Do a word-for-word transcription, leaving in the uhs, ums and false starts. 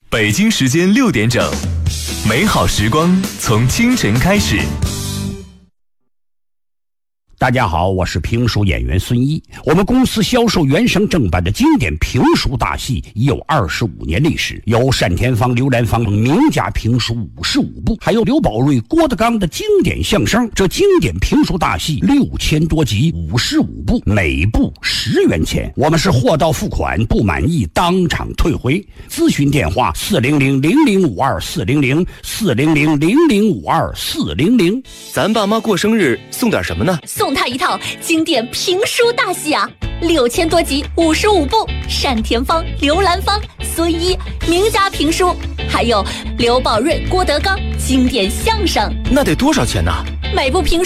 北京时间六点整，美好时光从清晨开始。 大家好，我是评书演员孙一。我们公司销售原声正版的经典评书大戏已有二十五年历史，有单田芳、刘兰芳名家评书五十五部，还有刘宝瑞、郭德纲的经典相声。这经典评书大戏六千多集，五十五部，每部十元钱。我们是货到付款，不满意当场退回。咨询电话：四零零零零五二四零零四零零零零五二四零零。 咱爸妈过生日送点什么呢？ 送他一套经典评书大戏啊，六千多集，五十五部，单田芳、刘兰芳、孙一名家评书，还有刘宝瑞、郭德纲经典相声。 那得多少钱呢？ 每部评书